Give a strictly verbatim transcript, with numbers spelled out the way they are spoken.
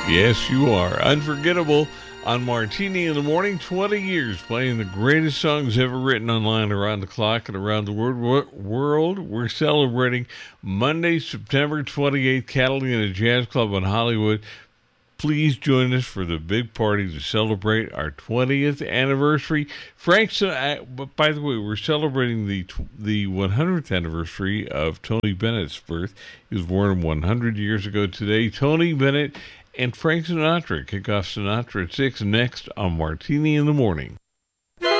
Yes, you are. Unforgettable on Martini in the Morning. twenty years playing the greatest songs ever written online around the clock and around the world. world. We're celebrating Monday, September twenty-eighth, Catalina Jazz Club in Hollywood. Please join us for the big party to celebrate our twentieth anniversary. Frank, uh, by the way, we're celebrating the the one hundredth anniversary of Tony Bennett's birth. He was born one hundred years ago today. Tony Bennett and Frank Sinatra kick off Sinatra at six next on Martini in the Morning.